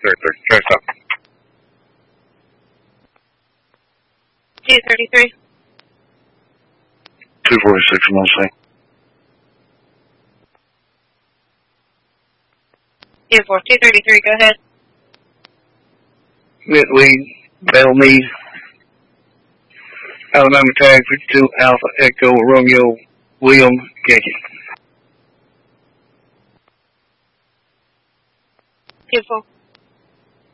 Try to stop. 233. 246, mostly. 233, go ahead. Midweed, Bellmead, Alabama Tag 52 Alpha Echo Romeo William Yankee. 24.